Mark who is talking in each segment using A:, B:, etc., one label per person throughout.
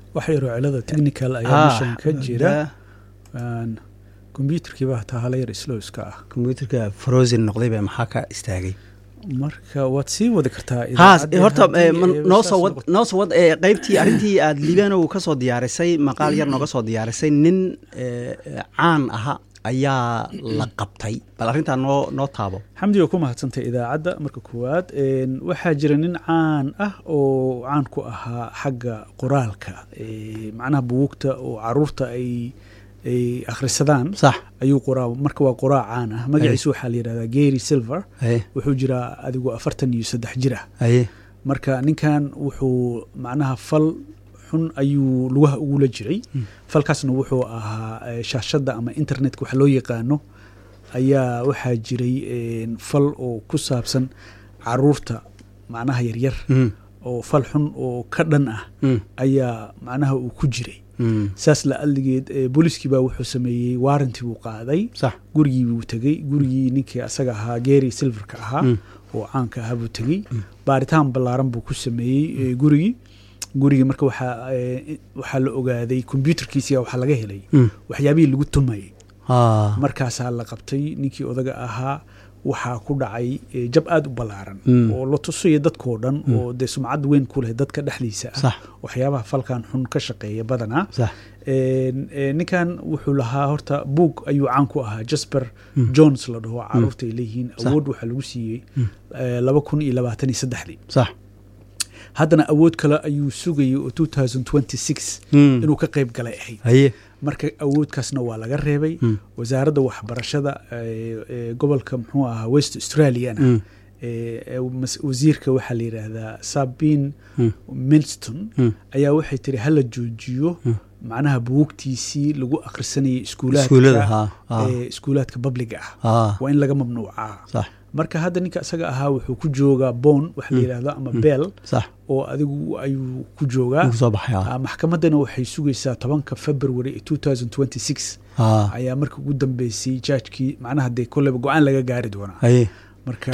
A: waxay cilada technical ayaa mission ka jira computerkii baa taa hal yar slow iska ah
B: computerka frozen noqday baa maxaa ka istaagay
A: marka waad sii wadi kartaa
B: horta noo soo wad qaybtii arrintii aad liibanow ka soo diyaarisay maqaal yar nooga soo diyaarisay nin caan aha ayaa la qabtay bal arrintaa noo taabo
A: xamdi oo ku mahadsantay idaacadda marka koowaad waxaa jira nin caan ah oo caan ku ahaa xagga qoraalka macnaha buugta oo caruurta ay akhrisadaan
B: صح
A: ayuu qoraa marka waa qoraa caan ah magaciisu waxa la yiraahdaa Gary Silver wuxuu jiraa adigu 43 jir ah marka ninkan wuxuu macnaha fal xun ayuu lugaha ugu la jiray falkaasna wuxuu ahaa shaashada ama internetka waxa loo yaqaano ayaa waxa jiray fal oo ku saabsan caruurta macnaha yar yar oo fal xun oo ka dhan ah ayaa macnaha uu ku jiray saas la alligeed booliskii baa wuxuu sameeyay warranty uu qaaday gurigii uu tagay gurigii ninkii asaga ahaa Gary Silver ka ahaa oo caanka ahaa buu tagay baaritaan ballaaran buu ku sameeyay gurigii marka waxa la ogaaday computerkiisa waxa laga helay waxyaabihii lagu tumayay markaas la qabtay ninkii odaga ahaa waxa ku dhacay jab aad u ballaaran oo la tusay dadkoo dhan oo de sumcad weyn ku leh dadka dhaxliisa waxyaabaha falkan xun ka shaqeeya badana ninkan wuxuu lahaa horta book ayuu caan ku ahaa Jasper Jones la dhaho caruurta leeyihiin awood waxa lagu siiyay 2023 صح haddana awood kale ayuu sugayay oo 2026 inuu ka qayb galay ahayd marka awoodkaasna waa laga reebay wasaaradda waxbarashada gobolka muxuu ahaa West Australia wasiirka waxa la yiraahdaa Sabine Milston ayaa waxay tiri hala joojiyo macnaha buugtiisii lagu akhrisanayay iskuulaadka public ah waa in laga mamnuucaa صح marka hadda ninka asaga ahaa wuxuu ku joogaa Bonn wax la yiraahdo ama Bell oo adigu ayuu ku joogaa maxkamadana waxay sugaysaa 10 February 2026 ayaa marka ugu dambeysay judge-kii macnaha de kulaba go'aan laga gaari doonaa marka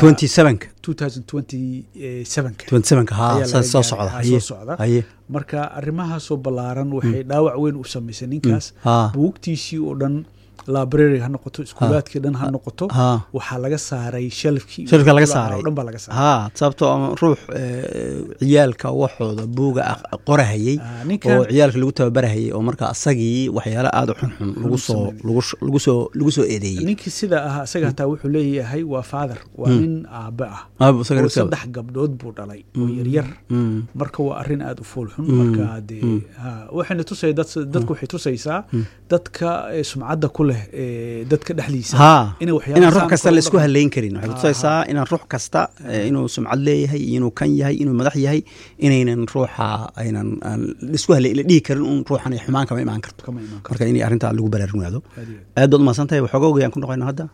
A: 2027
B: soo socda
A: marka arrimaha soo ballaaran waxay dhaawac weyn u sameeyay ninkaas buugtiisii oo dhan library ha noqoto iskuulaadkii dhan ha noqoto waxa laga saaray shelfkii
B: laga saaray dhan baa laga saaray sababtoo ruux ciyaalka waxooda buuga qorahayay oo ciyaalka lagu tababarahayay oo marka asagii waxyaalo aad u xun lagu soo eedeeyay
A: ninkii sida ah asaga taa wuxuu leeyahay waa father waa nin aaba ah saddex gabdhood buu dhalay oo yaryar marka waa arrin aad u fool xun marka waxayna tusay dadku waxay tusaysaa dadka sumcadda ku dadka dhaxliisa
B: inaan ruux kasta la isku haleyn karin waxay tusaysaa inaan ruux kasta inuu sumcad leeyahay inuu kan yahay inuu madax yahay inaynan ruuxa aynan isku haleyn la dhigi karin un ruuxan ay xumaan kama imaan karto marka inay arrinta lagu baraarugnaado aad baad maasantahay waxooga ogayaan ku noqoynaa hadda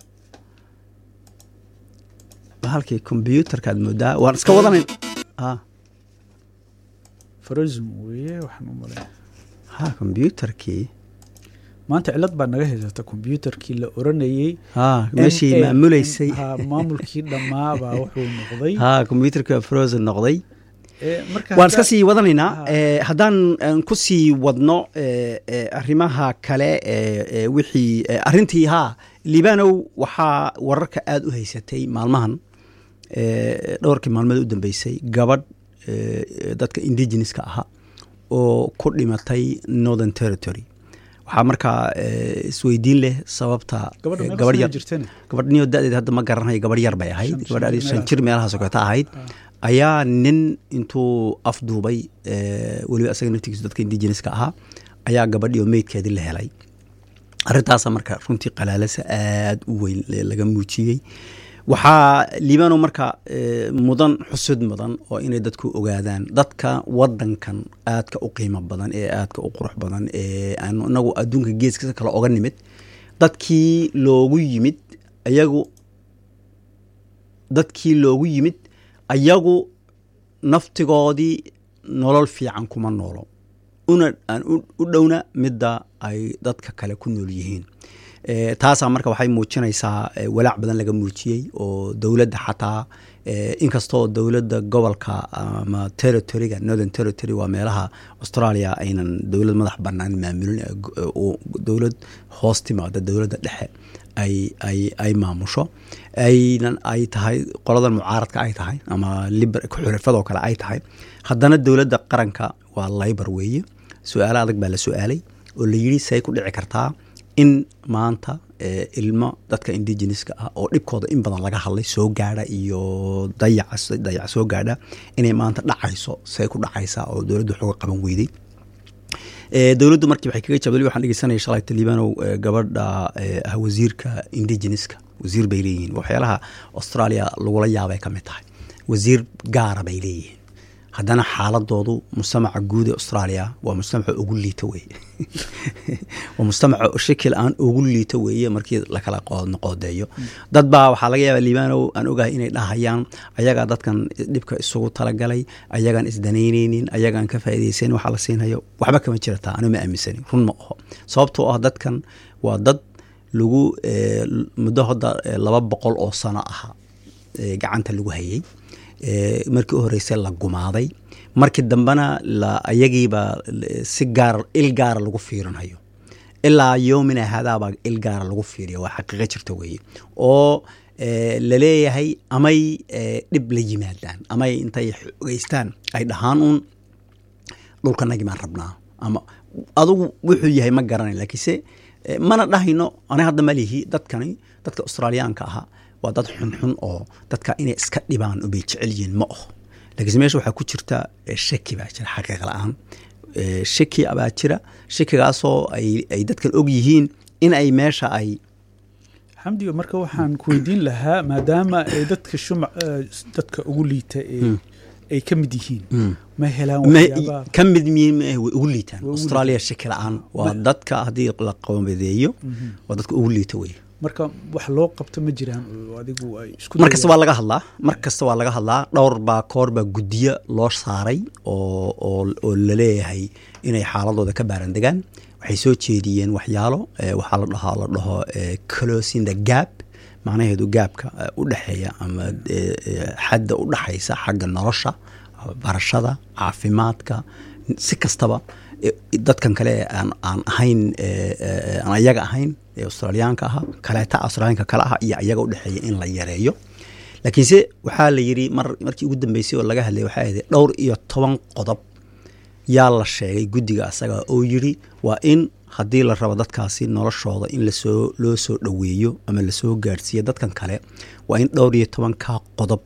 B: halkii computerka aad moodaa waan iska wadanayn
A: frozen weeye waxaan u malay
B: computerkii
A: maanta cilad baa naga haysata computerkii la oranayay
B: meeshii maamuleysay
A: maamulkii dhamaaba wuxuu noqday
B: computerka frozen noqday waan iska sii wadanaynaa haddaan ku sii wadno arrimaha kale wixii arrintii liibanow waxaa wararka aad u haysatay maalmahan dhowrkii maalmood u dambeysay gabadh dadka indigenouska ahaa oo ku dhimatay Northern Territory waxaa markaa isweydiin leh sababta gabadhniyo da'deed hadda ma garanayo gabadh yar bay ahayd gabadh 5 jir meelaha sokota ahayd ayaa nin intuu afduubay waliba asaga naftigiisu dadka indigenouska ahaa ayaa gabadhii oo meydkeedii la helay arrintaas marka runtii qalaalasa aad u weyn laga muujiyay waxaa liibano marka mudan xusud mudan oo inay dadku ogaadaan dadka wadankan aadka u qiimo badan ee aadka u qurux badan ee aan anagu adduunka geeskiisa kala oga nimid dadkii loogu yimid ayagu naftigoodii nolol fiican kuma noolo aan u dhowna midda ay dadka kale ku nool yihiin taasaa marka waxay muujinaysaa walaac badan laga muujiyey oo dowladda xataa inkastoo dowladda gobolka ama territoryga northern territory waa meelaha Australia aynan dowlad madax bannaan maamulin dowlad hoos timaada dowladda dhexe ay maamusho ay tahay qoladan mucaaradka ay tahay ama xulafadoo kale ay tahay haddana dowladda qaranka waa Labor weeye su-aalo adag baa la su-aalay oo la yidhi say ku dhici kartaa in maanta ilmo dadka indigenouska ah oo dhibkooda in badan laga hadlay soo gaadha iyo dayac soo gaadha inay maanta dhacayso say ku dhacaysaa oo dowladdu xooga qaban weyday dowladdu markii waxay kaga jabday waxaan dhegeysanayay shalay Liibanow gabadha wasiirka indigenouska wasiir bay leeyihiin waxyaalaha Australia lagula yaabay ka mid tahay wasiir gaara bay leeyihiin haddana xaaladoodu mujtamaca guud ee Australia waa mujtamaca ugu liita weeye waa mujtamaca shakil aan ugu liita weeye markii la kala qodeeyo dad baa waxaa laga yaabaa Liibanow aan ogahay inay dhahayaan ayaga dadkan dhibka isugu talagalay ayagaan isdanaynaynin ayagaan ka faa'iideysan waxa la siinayo waxba kama jirta anu ma aaminsani run ma aha sababtoo ah dadkan waa dad lagu muddo hadda 200 oo sano ah gacanta lagu hayay markii horeysay la gumaaday markii dambana ayagiiba si gaar lagu fiirinayo ilaa yoomina hadaaba gaar lagu fiiriyo waa xaqiiqo jirta weeye oo la leeyahay amay dhib la yimaadaan amay intay xogeystaan ay dhahaan un dhulkanagi maan rabnaa ama adugu wuxuu yahay ma garanay laakiinse mana dhahayno aniga hadda malihi dadka Australiyaanka ahaa waa dad xunxun oo dadka inay iska dhibaan oo bay jecel yihiin ma aha laakiin meesha waxaa ku jirta shaki baa jira xaqiiqa la'aan shaki baa jira shakigaasoo ay dadkan og yihiin in ay meesha ay
A: xamdiga marka waxaan ku weydiin lahaa maadaama ay dadka ugu liita ay ka mid yihiin ma helaan waxyaaba
B: ka mid yihiin ugu liitaan Australia shaki la'aan waa dadka haddii la qowmadeeyo waa dadka ugu liita weeye
A: marka wax loo qabto ma jiraan adigu ay isku
B: markasta waa laga hadlaa dhowr baa koor baa guddiyo loo saaray oo la leeyahay inay xaaladooda ka baarandegaan waxay soo jeediyeen waxyaalo waxaa la dhaho closing the gap macnaheedu gaabka u dhaxeeya ama xadda u dhaxaysa xagga nolosha barashada caafimaadka si kastaba dadkan kale aan ahayn aan ayaga ahayn Australiyaanka aha kaleeta Australiyaanka kale aha iyo ayaga u dhaxeeya in la yareeyo laakiinse waxaa la yiri markii ugu dambeysay oo laga hadlay waxaa ahayd dhowr iyo 10 qodob yaa la sheegay guddiga asaga oo yiri waa in haddii la rabo dadkaasi noloshooda in loo soo dhaweeyo ama la soo gaarsiiyo dadkan kale waa in dhowr iyo 10 ka qodob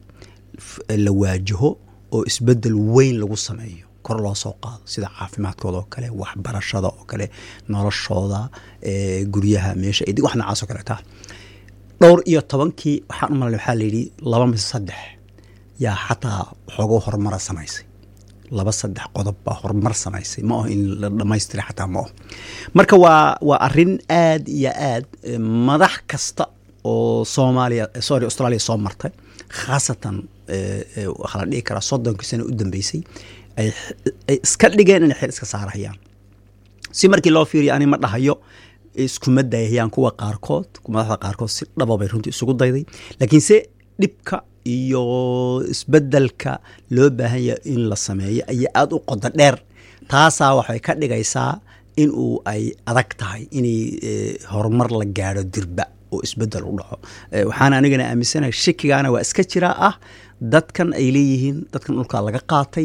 B: la waajaho oo isbedel weyn lagu sameeyo kor loo soo qaado sida caafimaadkooda oo kale waxbarashada oo kale noloshooda guryaha meesha ay wax noocaas oo kale taa dhowr iyo 10kii waxaan u malay waxaa la yidhi 2 mise 3 yaa xataa xogo horumar samaysay 2-3 qodob baa horumar samaysay ma in la dhamaystiro xataa ma marka waa arrin aad iyo aad madax kasta oo Australia soo martay khaasatan waxa la dhihi karaa 30 sano u dambeysay ay iska dhigeen in xil iska saarayaan si markii loo fiiriyo ani ma dhahayo isku madayayaan kuwa madaxda qaarkood si dhababay runtii isugu dayday laakiin se dhibka iyo isbedelka loo baahan yahay in la sameeyo ayaa aad u qodo dheer taasaa waxay ka dhigaysaa in ay adag tahay inay horumar la gaadho dirba oo isbedel u dhaco waxaan anigana aaminsanahay shakigaana waa iska jira ah dadkan ay leeyihiin dadkan dhulka laga qaatay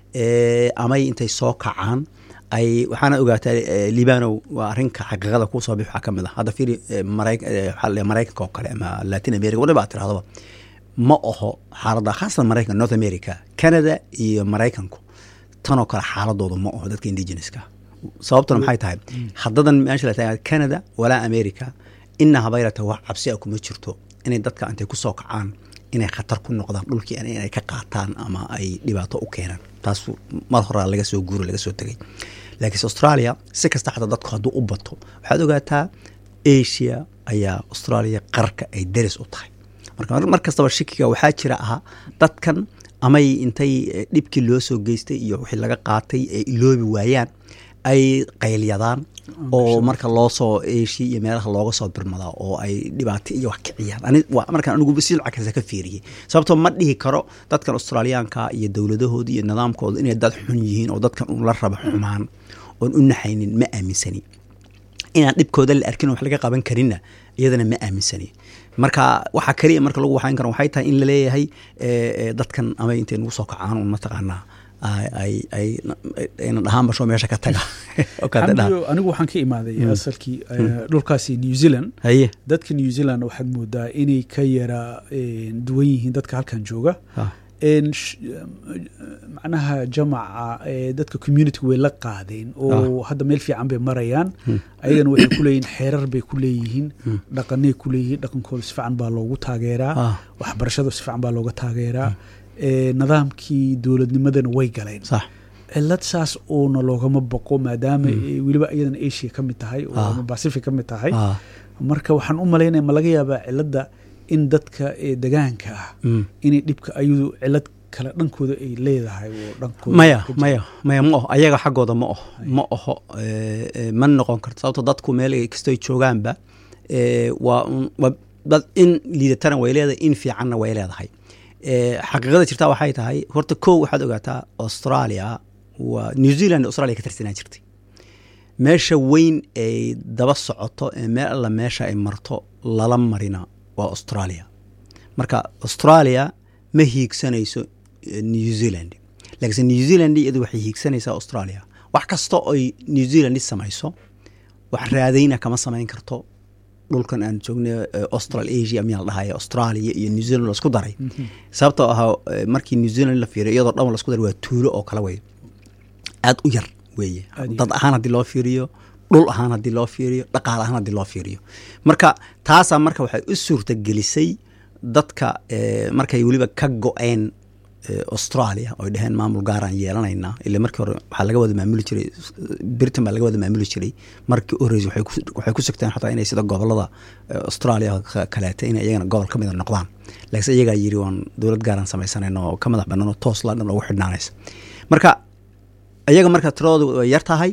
B: amay intay soo kacaan ay waxaana ogaataa Liibanow waa arrinka xaqiiqada ku soo bixi ka mid ah hadda fiiri Mareykanka oo kale ama Latin America wada baa tiraahdo ma aho xaaladda khaasan Mareykanka North America Canada iyo Mareykanku tan oo kale xaaladoodu ma aho dadka indigenouska sababtuna maxay tahay haddadan meesha la tahay Canada wala America innaha bayrata wax cabsi ah kuma jirto inay dadka intay ku soo kacaan inay khatar ku noqdaan dhulkii inay ka qaataan ama ay dhibaato u keenaan taas mar hore laga soo guuray laga soo tagay laakiin Australia si kasta xataa dadku hadduu u bato waxaad ogaataa Asia ayaa Australia qarka ay daris u tahay mar kastaba shakiga waxaa jira aha dadkan amay intay dhibkii loo soo geystay iyo wixii laga qaatay ay iloobi waayaan ay qaylyadaan oo marka loo soo eeshiy iyo meelaha looga soo birmada oo ay dhibaato iyo wax kiciyaan markaan anigu silca kasta ka fiiriyey sababtoo ma dhihi karo dadkan australiyaanka iyo dowladahooda iyo nidaamkooda inay dad xun yihiin oo dadkan un la raba xumaan oon u naxaynin ma aaminsani inaan dhibkooda la arkin wax laga qaban karinna iyadana ma aaminsani marka waxaa kaliya marka lagu waxayn karo waxay tahay in la leeyahay dadkan ama intay nagu soo kacaan un mataqaanaa ayna dhahaan basho meesha ka taga
A: anigu waxaan ka imaaday asalkii dhulkaasi New Zealand dadka New Zealand waxaad moodaa inay ka yara duwan yihiin dadka halkan jooga macnaha jamaca dadka community way la qaadeen oo hadda meel fiican bay marayaan ayagana waxay ku leeyihiin xeerar bay ku leeyihiin dhaqanay ku leeyihiin dhaqankooda si fiican baa loogu taageeraa waxbarashada si fiican baa looga taageeraa nidaamkii dowladnimadana way galeen cilad saas oona loogama boqo maadaama weliba iyadana Asia ka mid tahay oo ama Pacific ka mid tahay marka waxaan u malaynaya ma laga yaabaa cilada in dadka deegaanka ah inay dhibka ayadu cilad kala dhankooda ay leedahay oo dhankooda maya ma oho ayaga xaggooda ma oho ma noqon karto sababto dadku meel kastoo joogaanba waa dad in liidatana way leedahay in fiicanna way leedahay xaqiiqada jirta waxay tahay horta kow waxaad ogaataa Australia waa New Zealand Australia ka tirsanaa jirtay meesha weyn ay daba socoto meel alla meesha ay marto lala marina waa Australia marka Australia ma hiigsanayso New Zealand laakiin New Zealand iyadu waxay hiigsanaysaa Australia wax kasta oo New Zealand samayso wax raadayna kama samayn karto dhulkan aan joognay Australasia ama la dhahayo Australia iyo New Zealand la isku daray sababtoo ah markii New Zealand la fiiriyo iyadoo dhan la isku daray waa tuulo oo kala way aad u yar weeye dad ahaan hadii loo fiiriyo dhul ahaan hadii loo fiiriyo dhaqaale ahaan hadii loo fiiriyo marka taasa marka waxay u suurta gelisay dadka markay waliba ka go'een Australia oo dhaheen maamul gaar ah yeelanayna ilaa markii hore waxa laga wada maamuli jiray Britain baa laga wada maamuli jiray markii horeys waxay ku sugteen xataa inay sida gobolada Australia kale tahay in ayagana gobol kamid noqdaan laakiin iyaga yiri waan dawlad gaar ah samaysanayno oo ka madax banaan oo toos la dhan ugu xidhnaanaysa marka ayaga marka tiradu way yar tahay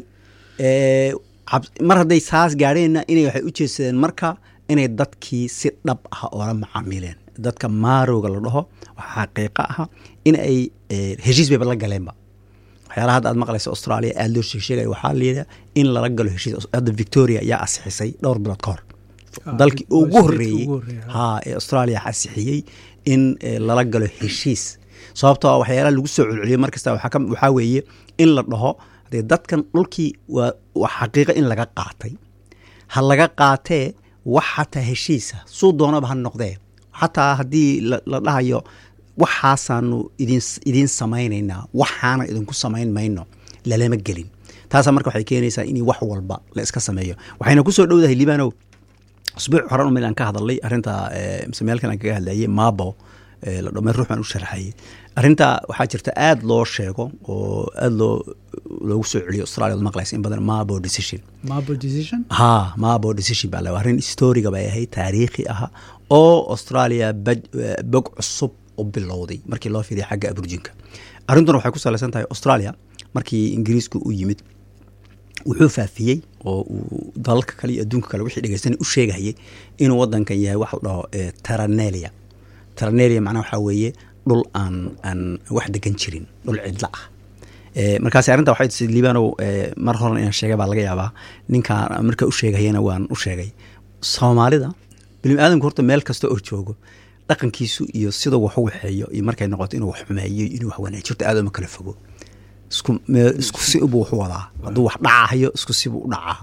A: mar hadday saas gaareen inay waxay u jeesadeen marka inay dadkii si dhab ah oo la macaamileen dadka maarooga la dhaho waxa xaqiiqo ah in ay heshiis bay la galeenba waxyaalaha aad maqlayso Australia aad loo sheegay waxa leeyahay in la galo heshiis hadda Victoria yaa asixisay dhowr bilood ka hor dalkii ugu horeeyay ee Australia asixiyay in la galo heshiis sababtoo waxyaalaha lagu soo celceliyay markasta waxa weeye in la dhaho dadkan dhulkii waa xaqiiqo in laga qaatay ha laga qaatee wax xataa heshiisa soo doonaba ha noqdee xataa haddii la dhahayo waxaasaanu idin samaynaynaa waxaana idinku samayn mayno lalama gelin taasaa marka waxay keenaysaa in wax walba la iska sameeyo waxayna ku soo dhowdahay Liibanow usbuuc horan u milan ka hadalay arrinta meelkan aan kaga hadlayay Mabo la dhamay ruuxan u sharaxay arrinta waxaa jirta aad loo sheego oo aad loogu soo celiyo Australia maqlaysa in badan Mabo decision Mabo decision baa la arrin historiga bay ahay taariikhi ah oo Australia bog cusub u bilowday markii loo fiiriyo xagga aborjinka arrintuna waxay ku saleysan tahay Australia markii Ingiriisku u yimid wuxuu faafiyay oo dalalka kale iyo adduunka kale wixii dhageysan u sheegayay inuu wadankan yahay wax la dhaho Terranelia macnaha waxa weeye dhul aan wax degan jirin dhul cidla ah markaas arrinta waxay si Liibanow mar hore inaan sheegay baa laga yaabaa ninka marka u sheegayna waan u sheegay Soomaalida bini'aadamku horta meel kasta oo joogo dhaqankiisu iyo sida wax u waxeeyo iyo markay noqoto inuu wax xumeeyo inuu wax wanaajiyo aad uma kala fogo isku si uu wax wadaa hadduu wax dhacayo isku si uu dhacaa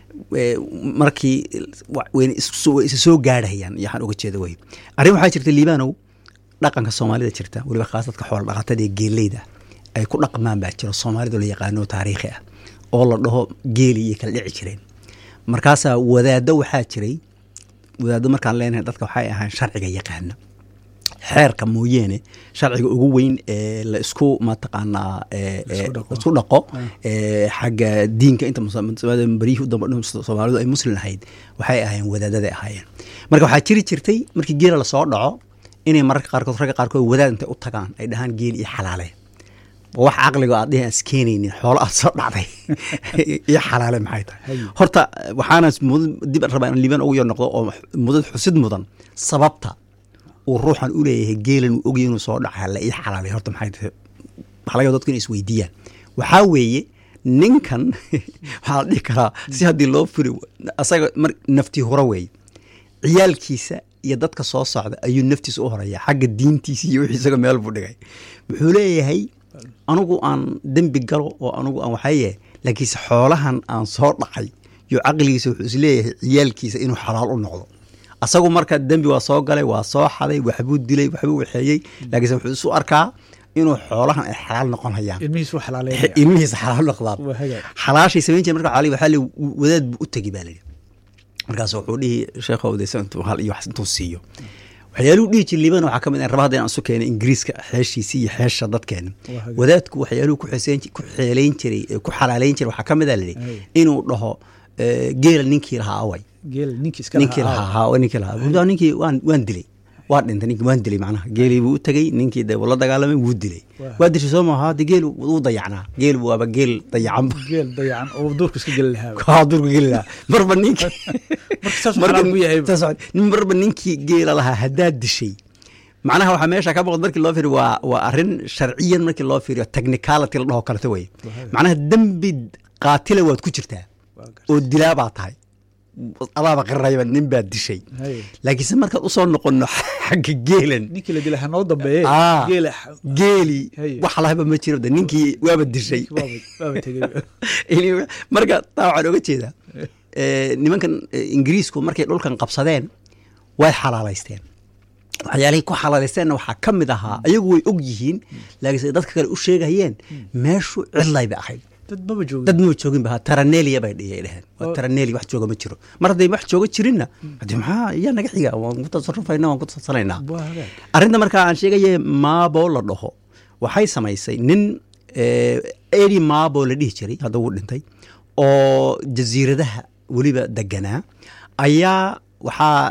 A: markii weyn isku soo gaarayaan yaxan uga jeedo way arrin waxaa jirta Liibanow dhaqanka Soomaalida jirta waliba khaasadka xoolo dhaqatada ee geeleyda ay ku dhaqmaan baa jiro Soomaalidu la yaqaano taariikhi ah oo la dhaho geeli iyo kala dhici jireen markaas wadaado waxaa jiray wadaado markaan leenahay dadka waxay ahaan sharciga yaqaano xeerka mooyeene sharciga ugu weyn ee la isku mataqaanaa isku dhaqo xagga diinka inta muslimiinta bariihu dambe Soomaalidu ay muslim ahayd waxay ahaayeen wadaadada ahaayeen marka waxaa jirtay markii geela la soo dhaco inay mararka qaarkood ragga qaarkood wadaad intay u tagaan ay dhahaan geel iyo xalaale
B: wax caqliga aad dhihi askeenaynin xoolo aad soo dhacday iyo xalaale maxay tahay horta waxaana dib rabaa in liibaan ugu yar noqdo oo mudad xusid mudan sababta uu ruuxan u leeyahay geelan uu ogyahay inuu soo dhacay la iyo xalaale horta maxay tahay waxa laga dadku inay isweydiiyaan waxaa weeye ninkan waxaa la dhihi karaa si haddii loo furi asaga naftii hore weeye ciyaalkiisa iyo dadka soo socda ayuu naftiisa u horeeya xagga diintiisa iyo wixii isaga meel buu dhigay wuxuu leeyahay anigu aan dembi galo oo anigu aan waxaye laakiinse xoolahan aan soo dhacay iyo caqligiisa wuxuu isleeyahay ciyaalkiisa inuu xalaal u noqdo asagu marka dembi waa soo galay waa soo xaday waxbuu dilay waxbuu waxeeyey laakiinse wuxuu isu arkaa inuu xoolahan ay xalaal noqon hayaan ilmihiisa xalaal noqdaan xalaashay samayn jire marka waxaa li wadaad buu u tegi baa layidhi markaas wuxuu dhihi sheekha odeysa intuu hal iyo wax intuu siiyo waxyaaluhu dhihi jir liibana waxaa ka mid ah raba hadda inaan isu keenay ingiriiska xeeshiisi iyo xeesha dadkeena wadaadku waxyaaluhu ku xeelayn jiray ku xalaalayn jiray waxaa ka mid ah layidhi inuu dhaho geela ninkii lahaa away ninkii lahaa ninkii waan dilay waa dhintay ninkii waan dilay macnaha geelii buu u tagay ninkii de la dagaalamay wuu dilay waa dishay soo maaha hadda geel wuu dayacnaa geel waaba geel dayacan
A: oo duurka iska geli lahaa
B: marba ninkii marba ninkii geela lahaa haddaad dishay macnaha waxaa meesha ka boqod markii loo fiiriyo waa arrin sharciyan markii loo fiiriyo technicality la dhaho kaleta weye macnaha dembi qaatila waad ku jirtaa oo dilaa baa tahay adaaba qirayba nin baa dishay laakiinse markaad usoo noqono xagga geelan
A: ninkii la dilay hanoo dambeeye
B: geeli wax lahaba ma jiro ninkii waaba dishay marka taa waxaan oga jeedaa nimankan ingiriisku markay dhulkan qabsadeen way xalaalaysteen waxyaalihii ku xalaalaysteenna waxaa ka mid ahaa ayagu way og yihiin laakiinse dadka kale u sheegayeen meeshu cidlay bay ahayd dad maba joogin ba taranelia bay dheheen taranelia wax jooga ma jiro mar hadday wax jooga jirinna hadii maxaa yaa naga xiga waan ku tasarufayna waan ku tasalaynaa arrinta markaa aan sheegaye maabo la dhaho waxay samaysay nin eri maabo la dhihi jiray hadda wuu dhintay oo jasiiradaha weliba deganaa ayaa waxaa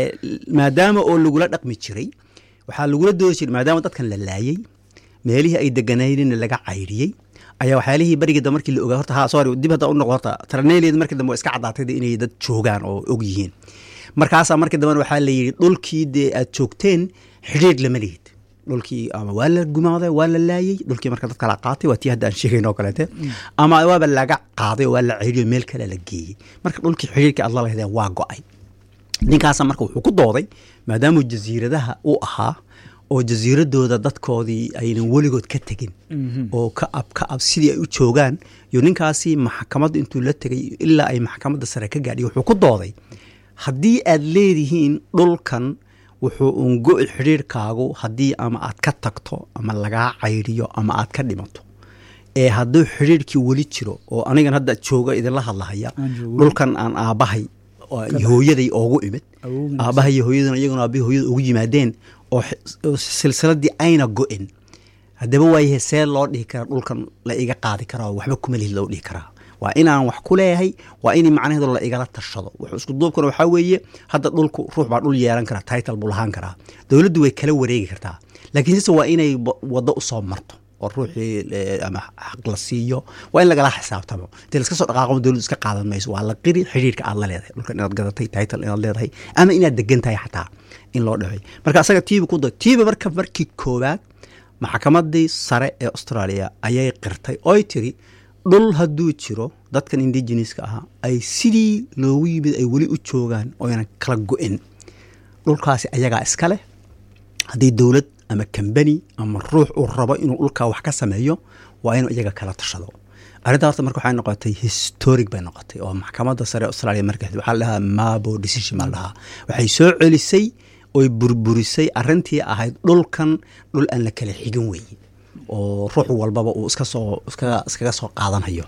B: maadaama oo lagula dhaqmi jiray waxaa lagula doodi jiray maadaama dadkan la laayey meelihii ay deganaynina laga cayriyey ayaa waxyaalihii barigii dambe markii la ogaa horta dib hadda u noqo horta taraneeliyada markii dambe waa iska caddaatay inay dad joogaan oo og yihiin markaasaa markii dambe waxaa la yidhi dhulkii dee aad joogteen xidhiir lama lihid dhulkii ama waa la gumaaday waa la laayey dhulkii marka dad kala qaatay waa tii hadda aan sheegayn oo kaleete ama waaba laga qaaday oo waa la ceyriyo meel kale la geeyey marka dhulkii xidhiirkii aad la lahaydeen waa go-ay ninkaasa marka wuxuu ku dooday maadaamuu jasiiradaha u ahaa oo jasiiradooda dadkoodii aynan weligood ka tegin oo ka ab sidii ay u joogaan iyo ninkaasi maxkamadda intuu la tegay ilaa ay maxkamadda sare ka gaadhiy wuxuu ku dooday haddii aad leedihiin dhulkan wuxuu ungo-i xidhiirkaagu haddii ama aad ka tagto ama lagaa cayriyo ama aad ka dhimato hadduu xidhiirkii weli jiro oo anigan hadda jooga idinla hadlahaya dhulkan aan aabbahay hooyaday oogu imid aabbahay iyo hooyadana iyaguna aabbahi hooyada ugu yimaadeen oo silsiladii ayna go-in haddaba waayahe see loo dhihi karaa dhulkan la iga qaadi karaa oo waxba kuma lihid loo dhihi karaa waa inaan wax ku leeyahay waa in macnaheedu la igala tashado wuxuu isku duubkana waxaa weeye hadda dhulku ruux baa dhul yeelan karaa title buu lahaan karaa dowladdu way kala wareegi kartaa laakiin sise waa inay waddo usoo marto oo ruuxii ama xaq la siiyo waa in lagala xisaabtamo intii laska soo dhaqaaqo dowladdu iska qaadan mayso waa la qiri xidhiirka aad la leedahay dhulkan inaad gadatay title inaad leedahay ama inaad degan tahay xataa in loo dhaway marka asaga tiiba markii koowaad maxkamadii sare ee Australia ayay qirtay oy tiri dhul hadduu jiro dadkan indigenouska ahaa ay sidii loogu yimid ay weli u joogaan oo aynan kala go-in dhulkaasi ayagaa iska leh haddii dowlad ama kambani ama ruux uu rabo inuu dhulkaa wax ka sameeyo waa inuu iyaga kala tashado arrinta horta marka waxay noqotay historic bay noqotay oo maxkamadda sare Australia markaas waxaa la dhahaa Mabo decision ma lahaa waxay soo celisay oy burburisay arrintii ahayd dhulkan dhul aan la kala xigin weeye oo ruux walbaba uu iskaga soo qaadanayo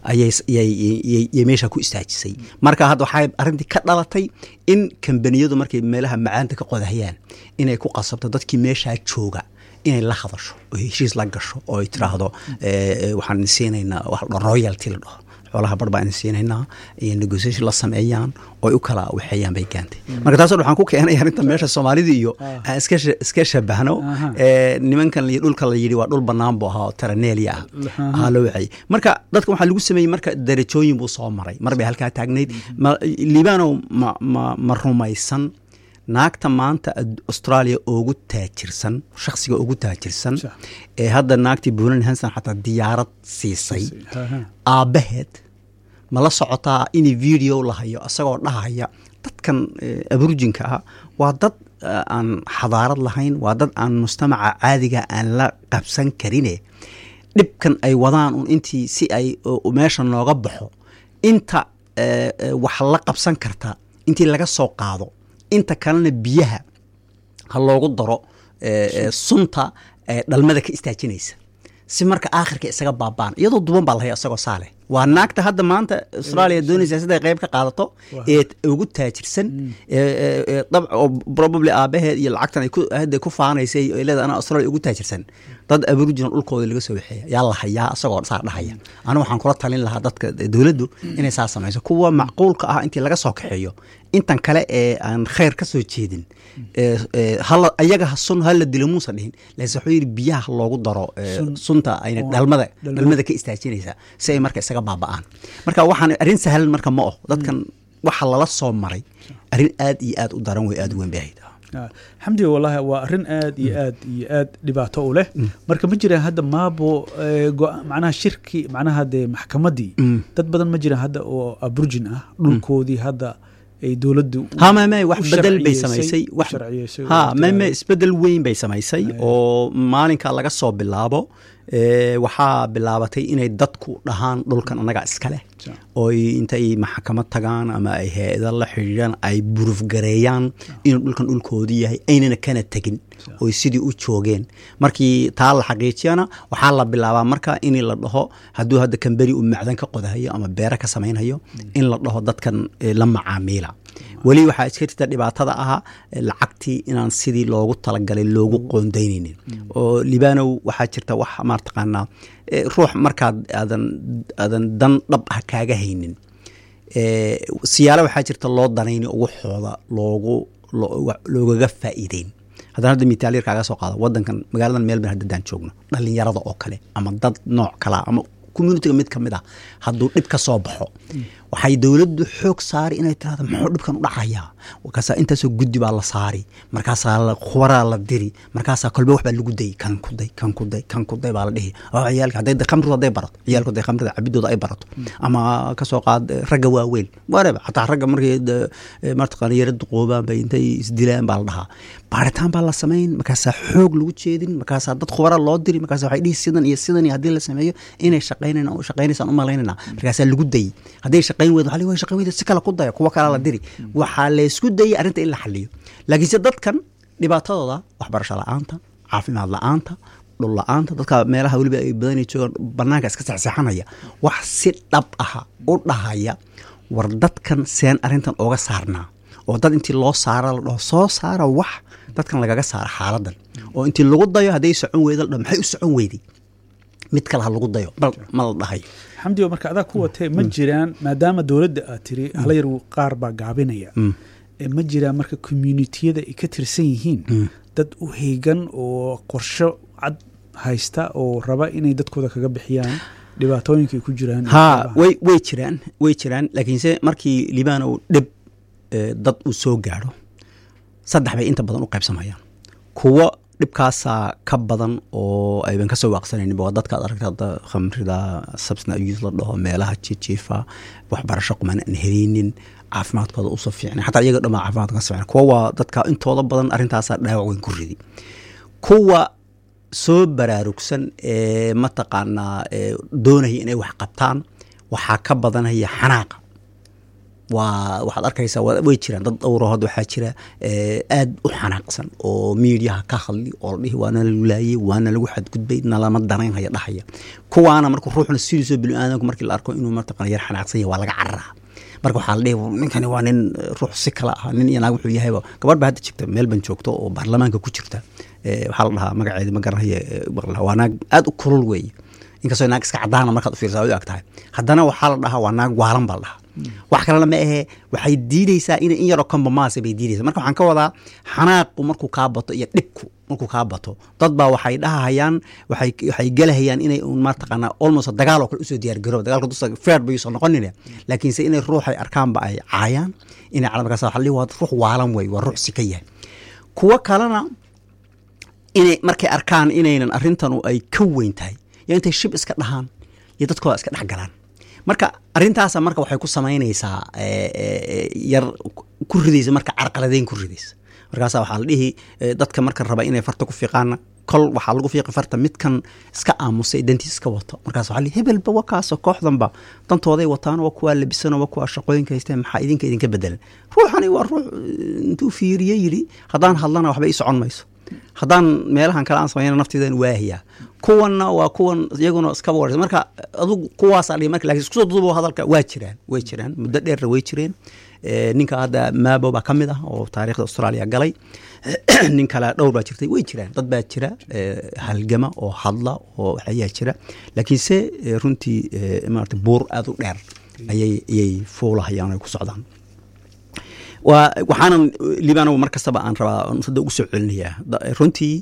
B: ayay meesha ku istaajisay marka hadda waxay arrintii ka dhalatay in kambaniyadu markay meelaha macaanta ka qodahayaan inay ku qasabto dadkii meeshaa jooga inay la hadasho oo heshiis la gasho oo ay tiraahdo waxaan siinaynaa wax royalty la dhaho xoolaha bar baan siinaynaa iyo negotiation la sameeyaan oo u kala waxayaan bay gaantay marka taas waxaan ku keenay arinta meesha Soomaalida iyo iska shabahno nimankan dhulka la yiri waa dhul banaan buu ahaa Taranelia ah loo wixii marka dadka waxa lagu sameeyay marka darajooyin buu soo maray mar bay halka taagneed Liibano ma rumaysan naagta maanta Australia ugu taajirsan shakhsiga ugu taajirsan ee hadda naagti Bolan Hansen xataa diyaarad siisay aabaheed ma la socotaa in video la hayo asagoo dhahaya dadkan aborigin-ka ah waa dad aan xadaarad lahayn waa dad aan mujtamaca caadiga aan la qabsan karin dhibkan ay wadaan intii si ay meesha nooga baxo inta wax la qabsan karta intii laga soo qaado inta kalena biyaha ha loogu daro sunta dhalmada ka istaajinaysa si marka aakhirka isaga baabaan iyadoo duban baa lahay asagoo saale waa naagta hadda maanta Australia doonaysa sida qayb ka qaadato ee ugu taajirsan probably aabaheed iyo lacagtan ay hadda ku faanaysay ilaa ana Australia ugu taajirsan dad aboriginal dhulkooda laga soo waxeeya yaa la hayaa asagoo saar dhahaya ana waxaan kula talin lahaa dadka dawladdu inay saas samayso kuwa macquulka ah intii laga soo kaxeeyo intan kale ee aan khayr ka soo jeedin hal ayaga sun hal dilo muusa dhihin laakiin wuxuu yiri biyaha loogu daro sunta ayna dhalmada ka istaajinaysa si ay marka isaga baaba'aan marka waxaan arin sahlan marka ma ah dadkan waxa lala soo maray arin aad iyo aad u daran way aad u weyn baahay
A: xamdi wallahi waa arin aad iyo aad dhibaato u leh marka ma jiraan hadda maabo macnaha shirki macnaha de maxkamadii dad badan ma jiraan hadda oo aborigin ah dhulkoodii hadda ay dawladdu
B: ma wax bedel bay samaysay wax ma isbedel weyn bay samaysay oo maalinka laga soo bilaabo waxaa bilaabatay inay dadku dhahaan dhulkan anaga iska leh oo intay maxkamad tagaan ama ay hay'ado la xiriiraan ay buruf gareeyaan in dhulkan dhulkoodii yahay aynana kana tagin oo sidii u joogeen markii taa la xaqiijiyana waxaa la bilaabaa marka in la dhaho hadduu hadda kambari uu macdan ka qodahayo ama beera ka samaynayo in la dhaho dadkan la macaamiila wali waxaa iska jirta dhibaatada aha lacagtii inaan sidii loogu talagalay loogu qoondaynaynin oo Liibano waxaa jirta wax ma taqaanaa ruux markaad aadan dan dhab ah kaaga haynin siyaalo waxaa jirta loo danayni ugu xooda loogaga faa'iideyn haddana hadda mitaalir kaaga soo qaado wadankan magaaladan Melbourne haddaan joogno dhalinyarada oo kale ama dad nooc kala ama community mid kamid ah hadduu dhib ka soo baxo waxay dawladdu xoog saari inay tiraahdo maxuu dhibkan u dhacayaa wakaasa intaasoo guddi baa la saari markaasaa la khubara la diri markaasaa kolba wax baa lagu day kan ku day baa la dhihi oo ciyaalka hadday khamrada hadday barato ciyaalku hadday khamrada cabidooda ay barato ama ka soo qaad ragga waaweyn waraba xataa ragga markay martaqaan yarad qoobaan bay intay isdilaan baa la dhahaa baaritaan baa la samayn markaasaa xoog lagu jeedin markaasaa dad khubara loo diri markaasaa waxay dhihi sidan iyo haddii la sameeyo inay shaqaynaysaan u malaynayna markaasaa lagu day hadday shaqayn weyd waxa way shaqayn weyd si kala ku dayo kuwa kala la diri waxa la isku dayay arinta in la xaliyo laakiin si dadkan dhibaatadooda waxbarasho la'aanta caafimaad la'aanta dhul la'aanta dadka meelaha waliba ay badan joogaan banaanka iska saxsaxanaya wax si dhab ah u dhahaya war dadkan seen arintan uga saarnaa oo dad intii loo saaro la dhaho soo saara wax dadkan lagaga saaro xaaladan oo intii lagu dayo hadday socon weydal maxay u socon weyday mid kale lagu dayo ma la dhahay
A: xamdi marka adaa ku watay ma jiraan maadaama dawladda aad tiri hala yar qaar baa gaabinaya ma jiraan marka community-yada ay ka tirsan yihiin dad u heegan oo qorshe cad haysta oo raba inay dadkooda kaga bixiyaan dhibaatooyinka ay ku jiraan
B: way jiraan laakiinse markii Liibano dhib dad uu soo gaaro saddex bay inta badan u qaybsamayaan kuwa dhibkaasaa ka badan oo ayban ka soo waaqsanaynin waa dadka aad aragta khamrida substance abuse la dhaho meelaha jiifa waxbarasho quman aan helinin caafimaadkooda u soo fiicnay xataa iyaga dhama caafimaadka ka fiicnay kuwa waa dadka intooda badan arrintaas dhaawac weyn ku ridi kuwa soo baraarugsan ee ma taqaanaa doonaya inay wax qabtaan waxaa ka badanaya xanaaqa waxaad arkaysaa way jiraan dad dhowrahood waxaa jira aad u xanaaqsan oo miidiyaha ka hadli oo la dhihi waana lagu laayay waana lagu xadgudbay nalama danaynhaya dhahaya kuwaana marka ruuxna sidiisoo bini'aadamku markii la arko inuu martaqana yar xanaaqsan yahay waa laga cararaa marka waxaa la dhihi ninkani waa nin ruux si kala ah nin iyo naag wuxuu yahayba gabar baa hadda jirta Melbourne joogto oo baarlamaanka ku jirta waxaa la dhahaa magaceeda ma garanaya waa naag aad u kulul weeye inkastoo naag iska cadaana markaad u fiirsaa u ag tahay haddana waxaa la dhahaa waa naag waalan baa la dhahaa wax kalena ma ahe waxay diidaysaa in yaroo compromise bay diidaysaa marka waxaan ka wadaa xanaaqu markuu kaa bato iyo dhibku markuu kaa bato dad baa waxay dhahayaan waxay galahayaan inay mataqaanaa almost dagaal oo kale usoo diyaar garoob dagaalka dusta fair bay soo noqonina laakiinse inay ruuxay arkaanba ay caayaan inay calamkaas waxa la waa ruux waalan way waa ruux si ka yahay kuwa kalena inay markay arkaan inaynan arrintanu ay ka weyn tahay yaa intay shib iska dhahaan iyo dadkooda iska dhex galaan marka arrintaasa marka waxay ku samaynaysaa yar ku ridaysa marka carqaladeyn ku ridaysa markaasa waxaa la dhihi dadka marka raba inay farta ku fiiqaana kol waxaa lagu fiiqi farta midkan iska aamusay dantiis iska wato markaas waxaa la dhihi hebelba waa kaasoo kooxdanba dantooday wataan waa kuwaa labisano waa kuwaa shaqooyinka haysteen maxaa idinka bedelan ruuxani waa ruux intuu fiiriye yidhi haddaan hadlana waxba ii socon mayso haddaan meelahan kale aan samayna nafteedan waahiyaa kuwanna waa kuwan iyaguna iskaba waraysa marka adugu kuwaasaa dhihi marka lakin isku soo dudubo hadalka way jiraan muddo dheerna way jireen ninka hadda maabo baa ka mid ah oo taariikhda Australia galay nin kale dhowr baa jirtay way jiraan dad baa jira halgama oo hadla oo waxyaa jira laakiinse runtii maartay buur aad u dheer ayay fuulahayaan ay ku socdaan waxaanan liibaan mar kastaba aan rabaa sida ugu soo celinayaa runtii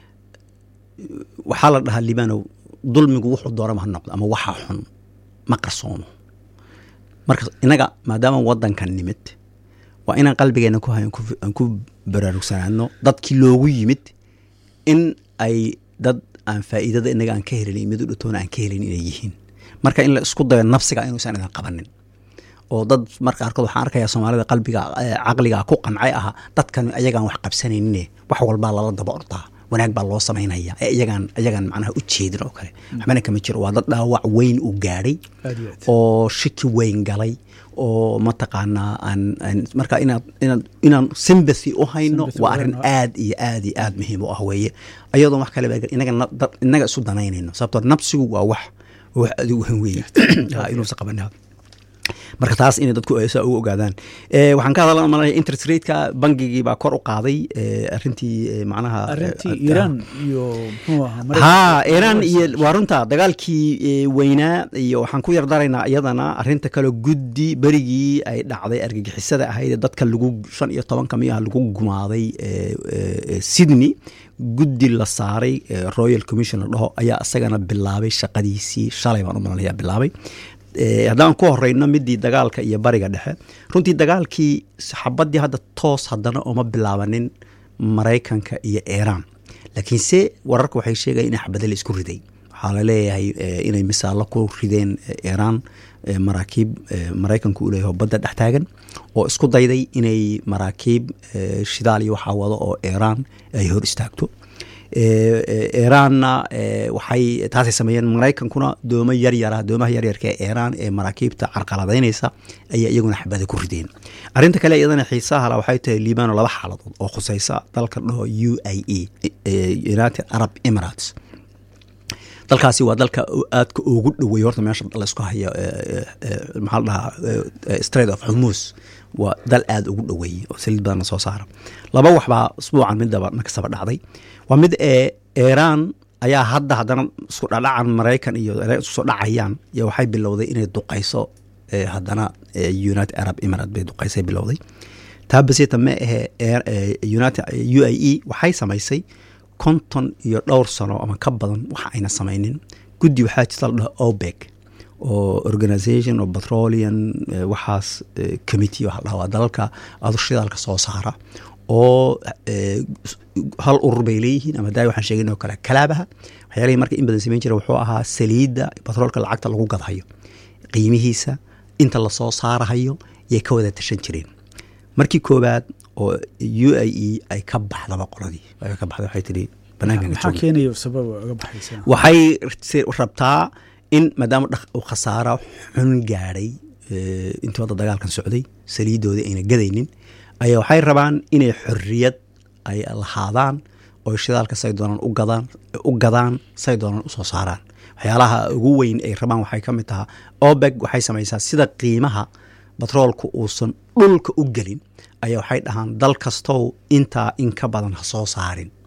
B: waxaa la dhahaa liibaanow dulmigu wuxuu doorama ha noqdo ama waxa xun ma qarsoomo marka inaga maadaama waddankan nimid waa inaan qalbigeena ku hayn aan ku baraarugsanaano dadkii loogu yimid in ay dad aan faa'iidada inaga aan ka helin mid u dhatoona aan ka helin inay yihiin marka in la isku dayo nafsiga inuusan idan qabanin oo dad marka qaarkood waxaan arkayaa Soomaalida caqliga ku qancay aha dadkan ayagaan wax qabsanaynin wax walba la daba ordaa wanaag baa loo sameynaya ayagaan macnaha u jeedin oo kale waxbana kama jiro waa dad dhaawac weyn u gaadhay oo shiki weyn galay oo mataqaanaa aan marka inaan sympathy u hayno waa arrin aad iyo aad muhiim u ah weeye ayadoo wax kale inaga isu danaynayno sababtoo nafsigu waa wax adigu weeye inuu saqabanayo marka taas inay dadku ay soo ogaadaan waxaan ka hadalnaa malaha interest rate-ka bangigii baa kor u qaaday arrintii macnaha
A: Iran iyo
B: Iran iyo warunta dagaalkii weynaa iyo waxaan ku yar daraynaa iyadana arrinta kale guddi barigii ay dhacday argagixisada ahayd dadka lagu 15 kamiya lagu gumaaday Sydney guddi la saaray Royal Commission la dhaho ayaa asagana bilaabay shaqadiisii shalay baan u malaya bilaabay haddaan ku horeyno midii dagaalka iyo bariga dhexe runtii dagaalkii saxaabadii hadda toos haddana uma bilaabanin Maraykanka iyo Iran laakiinse wararka waxay sheegayaan in xabada la isku riday waxaa la leeyahay inay misaalo ku rideen Iran maraakiib Maraykanku u leeyahay badda dhex taagan oo isku dayday inay maraakiib shidaal iyo waxa wado oo Iran ay hor istaagto Iranna waxay taasay sameeyeen Maraykankuna doomaha yaryarka ee Iran ee maraakiibta carqaladaynaysa ayaa iyaguna xabada ku rideen arrinta kale iyadana xiisaha la waxay tahay Liibano laba xaaladood oo khusaysa dalka dhaho UAE United Arab Emirates dalkaasi waa dalka aadka ugu dhoweey horta meesha la isku hayo maxaa la dhahaa Strait of Hormuz waa dal aad ugu dhoweey oo saliid badan soo saara laba waxba usbuucan midaba nakasaba dhacday waa mid Iran ayaa haddana isku dhacan Maraykan iyo isku soo dhacayaan iyo waxay bilowday inay duqayso haddana United Arab Emirates bay duqaysay bilowday taabasita ma United UAE waxay samaysay 50 iyo dhowr sano ama ka badan waxa ayna samaynin guddi waxaa jirta la dhaho OPEC oo Organization of Petroleum waxaas committee waxa la dhahaa dalalka shidaalka soo saara oo hal urur bay leeyihiin ama daay waxaan sheegaynaa kala kalaabaha waxyaalaha markii in badan sameyn jiray wuxuu ahaa saliidda petroolka lacagta lagu gadhayo qiimihiisa inta la soo saarahayo iyo ka wada tashan jireen markii koobaad oo UAE ay ka baxdaba qoladii ay ka baxday waxay tiri banaanka
A: waxa keenayo sabab uga baxaysa
B: waxay rabtaa in maadaama khasaaro xun gaadhay inta wada dagaalkan socday saliidoodii ayna gadaynin ayaa waxay rabaan inay xorriyad ay lahaadaan oo shidaalka say doonaan u gadaan say doonaan u soo saaraan waxyaalaha ugu weyn ay rabaan waxay ka mid tahay OPEC waxay samaysaa sida qiimaha batroolku uusan dhulka u gelin ayaa waxay dhahaan dal kastow intaa in ka badan ha soo saarin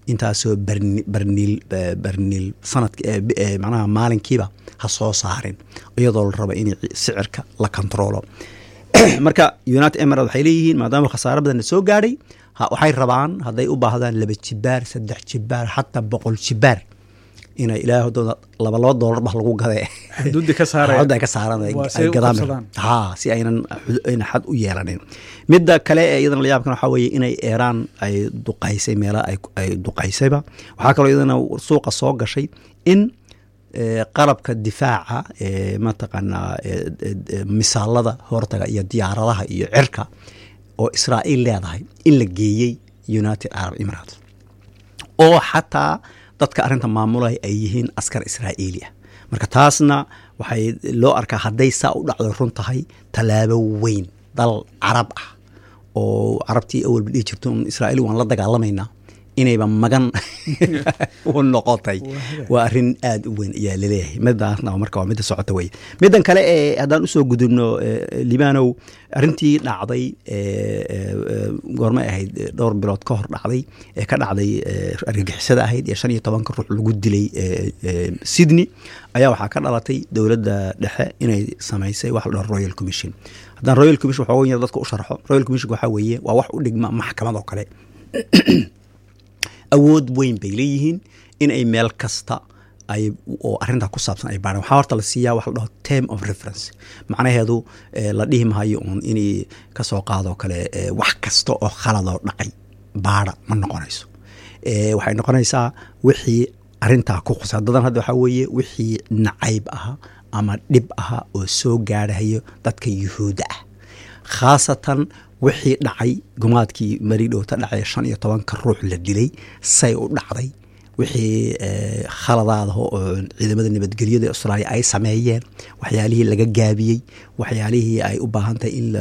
B: intaasoo barniil sanad macnaha maalinkiiba ha soo saarin iyadoo la rabo in sicirka la kontroolo marka United Emirates waxay leeyihiin maadaama khasaaro badan soo gaadhay waxay rabaan hadday u baahdaan 2 jibaar 3 jibaar xataa 100 jibaar ina ilaahay $2 bah lagu gaday
A: xuduudda ka saaraan
B: ay gadaan si aynan xad u yeelanin midda kale ee iyadana la yaabkan waxa weeye inay Iran ay duqaysay meelaha ay duqaysayba waxa kale iyadana suuqa soo gashay in qalabka difaaca ma taqaana misaalada hortaga iyo diyaaradaha iyo cirka oo Israa'iil leedahay in la geeyay United Arab Emirates oo xataa dadka arinta maamulay ay yihiin askar Israa'iili ah marka taasna waxay loo arkaa haday saa u dhacdo run tahay talaabo weyn dal Arab ah oo Arabtii awal bidii jirto Israa'iil waan la dagaalamayna inayba magan u noqotay waa arin aad u weyn ayaa leeyahay midaasna marka waa mid socota way midan kale ee hadaan u soo gudubno Libaanow arintii dhacday goorma ahayd dhowr bilood ka hor dhacday ee ka dhacday argagixisada ahayd ee 15 ruux lagu dilay Sydney ayaa waxa ka dhalatay dawladda dhexe inay sameysay wax la Royal Commission hadan Royal Commission waxa weeye dadka u sharxo Royal Commission waxa weeye waa wax u dhigma maxkamad oo kale awood weyn bay leeyihiin in ay meel kasta ay oo arinta ku saabsan ay baaraan waxa horta la siiyaa wax la dhaho term of reference macnaheedu la dhihi maayo inay ka soo qaado kale wax kasta oo khalad oo dhacay baara ma noqonayso waxay noqonaysaa wixii arinta ku khasadadan hadda waxa weeye wixii nacayb aha ama dhib aha oo soo gaarayo dadka Yuhuudda ah khaasatan wixii dhacay gumaadkii maridhowta dhacay 15 ruux la dilay say u dhacday wixii khaladaad oo ciidamada nabadgelyada Australia ay sameeyeen waxyaalihii laga gaabiyay waxyaalihii ay u baahantahay in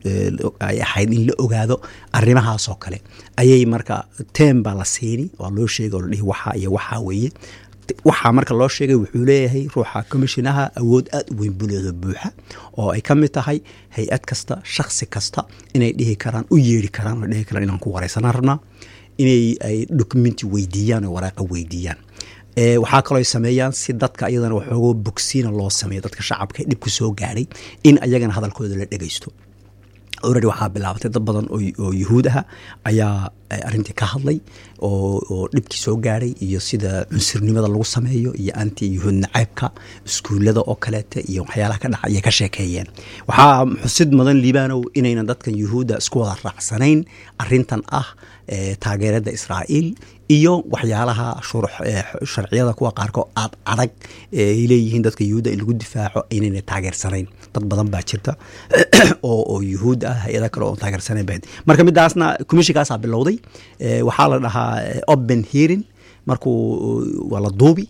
B: ay ahayd in la ogaado arrimahaas oo kale ayay marka temba la siini oo loo sheegay oo la dhihi waxa iyo waxa weeye waxa marka loo sheegay wuxuu leeyahay ruuxa commissionaha awood aad u weyn buleedo buuxa oo ay kamid tahay hay'ad kasta shakhsi kasta inay dhihi karaan u yeeri karaan oo dhihi karaan inaan ku wareysanaa rabnaa inay ay documenti weydiiyaan oo waraaqa weydiiyaan waxaa kaloo ay sameeyaan si dadka iyadana waxoogo bogsiina loo sameeyo dadka shacabka dib ku soo gaaray in ayagana hadalkooda la dhageysto already waxaa bilaabatay dad badan oo Yuhuud ah ayaa arintii ka hadlay oo dhibkii soo gaaray iyo sida cunsurnimada lagu sameeyo iyo anti Yuhuud nacaybka iskuulada oo kale iyo waxyaalaha ka dhacay ka sheekeeyeen waxaa xusid mudan Libaanow inayna dadkan Yuhuudda isku wada raacsanayn arintan ah taageerada Israa'iil iyo waxyaalaha sharciyada kuwa qaarkood aad adag ay leeyihiin dadka Yuhuudda in lagu difaaco inayna taageersanayn dad badan baa jirta oo Yuhuud ah hay'ada kale oo taageersanayn baa marka midaasna commissionkaas bilowday waxaa la dhahaa open hearing markuu wala duubi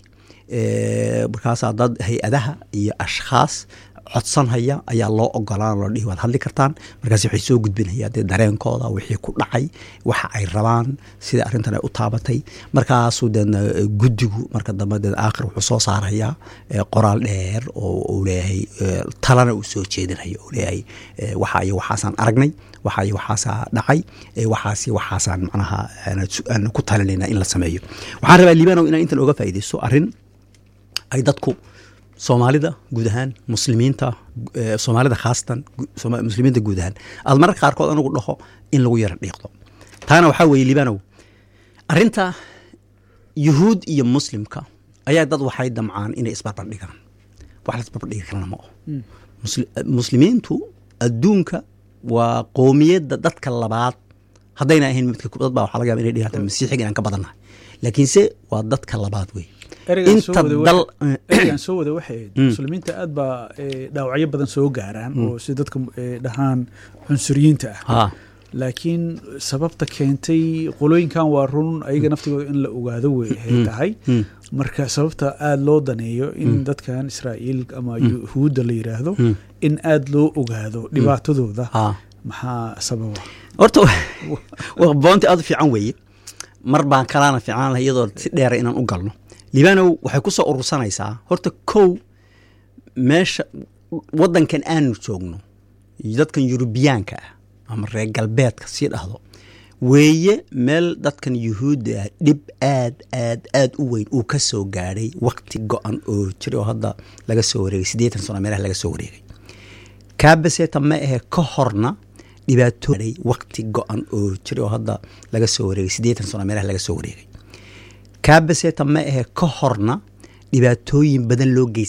B: markaas dad hay'adaha iyo ashxaas codsan haya ayaa loo ogolaan loo dhihi waad hadli kartaan markaas waxay soo gudbinayaan dareenkooda wixii ku dhacay waxa ay rabaan sida arintan ay u taabatay markaas guddigu marka dambe aakhir wuxuu soo saarayaa qoraal dheer oo leeyahay talana uu soo jeedinayo oo leeyahay waxa ay waxaasan aragnay waxa ay waxaasa dhacay waxaasan macnaha aan ku talinayna in la sameeyo waxaan rabaa Libaanow inaan intan uga faa'iideysto arin ay dadku Soomaalida guud ahaan muslimiinta Soomaalida khaasatan muslimiinta guud ahaan aad mararka qaarkood anigu dhaho in lagu yara dhiiqdo taana waxa weeye Libaanow arinta Yuhuud iyo muslimka ayaa dad waxay damcaan inay isbarbar dhigaan wax la isbarbar dhigi karana ma muslimiintu adduunka waa qoomiyadda dadka labaad haddayna ahayn midka dad baa waxa laga yaabaa inay dhigaan masiixiga inaan ka badannahay laakiinse waa dadka labaad wey
A: inta dal soo wada waxay muslimiinta aad baa dhaawacyo badan soo gaaraan oo si dadka dhahaan cunsuriyiinta ah laakiin sababta keentay qolooyinkan waa run ayaga naftigooda in la ogaado way tahay marka sababta aad loo daneeyo in dadkan Israa'iil ama Yuhuudda la yiraahdo in aad loo ogaado dhibaatadooda maxaa sababa
B: horta waa boonti aad fiican weeye mar baan kalaana fiican iyadoo si dheer inaan u galno Libaanow waxay ku soo urursanaysaa horta kow meesha wadankan aanu joogno dadkan Yurubiyaanka ah ama reer galbeedka si dhahdo weeye meel dadkan yuhuudda dhib aad u weyn uu ka soo gaadhay waqti go-an oo jiray oo hadda laga soo wareegay 80 sano meelaha laga soo wareegay kaabaseta ma ahe ka horna dhibaatooyin waqti go-an oo jiray oo hadda laga soo wareegay 80 sano meelaha laga soo wareegay kaabaseta ma ahe ka horna dhibaatooyin badan loo geystay